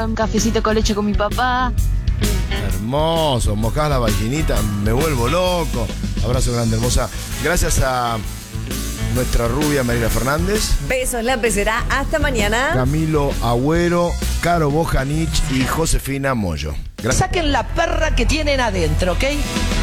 un cafecito con leche con mi papá. Hermoso, mojás la vallinita, me vuelvo loco. Abrazo grande, hermosa. Gracias a nuestra rubia Mariela Fernández. Besos, la pecera. Hasta mañana. Camilo Agüero, Caro Bojanich y Josefina Moyo. Gracias. Saquen la perra que tienen adentro, ¿ok?